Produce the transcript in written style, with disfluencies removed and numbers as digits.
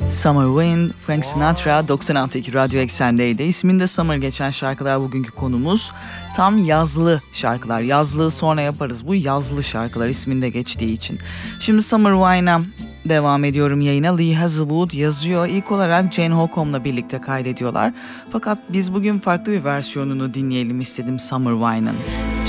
Summer Wind, Frank Sinatra 96.2 Radyo Eksen'deydi. İsminde Summer geçen şarkılar bugünkü konumuz. Tam yazlı şarkılar. Yazlığı sonra yaparız. Bu yazlı şarkılar isminde geçtiği için. Şimdi Summer Wine'a devam ediyorum yayına. Lee Hazlewood yazıyor. İlk olarak Jane Holcomb'la birlikte kaydediyorlar. Fakat biz bugün farklı bir versiyonunu dinleyelim istedim Summer Wine'ın.